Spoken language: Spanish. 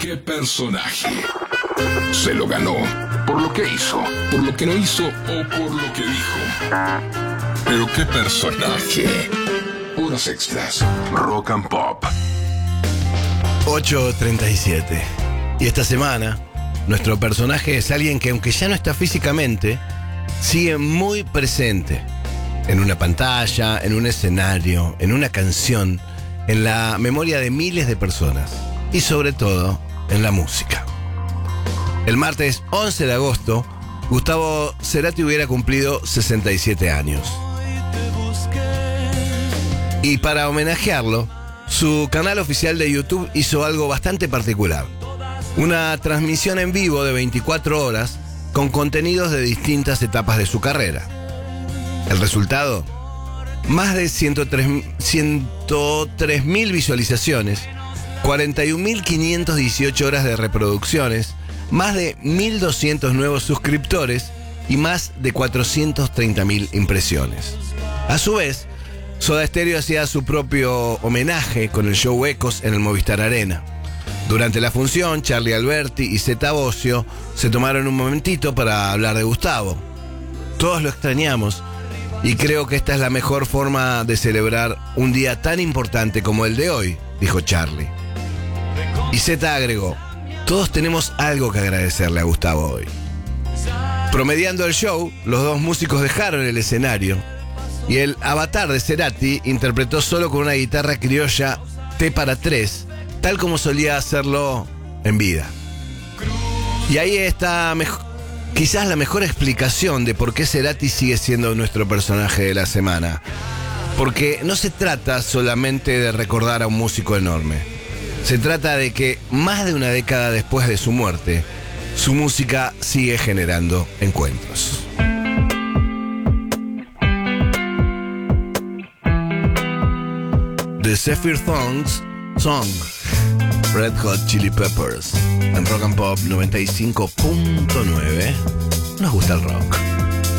¿Qué personaje se lo ganó? ¿Por lo que hizo? ¿Por lo que no hizo? ¿O por lo que dijo? ¿Pero qué personaje? Horas extras. Rock and Pop. 8:37. Y esta semana, nuestro personaje es alguien que, aunque ya no está físicamente, sigue muy presente. En una pantalla, en un escenario, en una canción, en la memoria de miles de personas. Y sobre todo, en la música. El martes 11 de agosto, Gustavo Cerati hubiera cumplido 67 años. Y para homenajearlo, su canal oficial de YouTube hizo algo bastante particular. Una transmisión en vivo de 24 horas con contenidos de distintas etapas de su carrera. El resultado, más de 103.000 visualizaciones, 41.518 horas de reproducciones, más de 1.200 nuevos suscriptores y más de 430.000 impresiones. A su vez, Soda Stereo hacía su propio homenaje con el show Ecos en el Movistar Arena. Durante la función, Charly Alberti y Zeta Bosio se tomaron un momentito para hablar de Gustavo. Todos lo extrañamos y creo que esta es la mejor forma de celebrar un día tan importante como el de hoy, dijo Charly. Y Zeta agregó: todos tenemos algo que agradecerle a Gustavo hoy. Promediando el show, los dos músicos dejaron el escenario y el avatar de Cerati interpretó solo con una guitarra criolla T para 3, tal como solía hacerlo en vida. Y ahí está quizás la mejor explicación de por qué Cerati sigue siendo nuestro personaje de la semana. Porque no se trata solamente de recordar a un músico enorme. Se trata de que más de una década después de su muerte, su música sigue generando encuentros. The Zephyr Song, Red Hot Chili Peppers, en Rock and Pop 95.9. Nos gusta el rock.